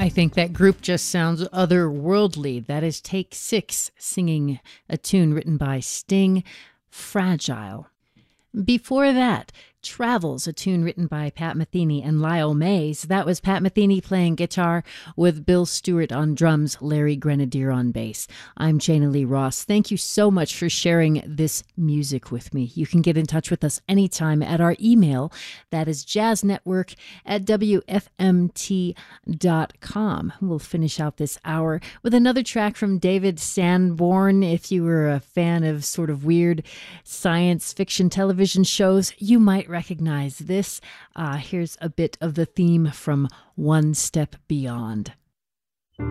I think that group just sounds otherworldly. That is Take Six singing a tune written by Sting, Fragile. Before that, Travels, a tune written by Pat Metheny and Lyle Mays. That was Pat Metheny playing guitar with Bill Stewart on drums, Larry Grenadier on bass. I'm Jana Lee Ross. Thank you so much for sharing this music with me. You can get in touch with us anytime at our email. That is jazznetwork@wfmt.com. We'll finish out this hour with another track from David Sanborn. If you were a fan of sort of weird science fiction television shows, you might recognize this. Here's a bit of the theme from One Step Beyond.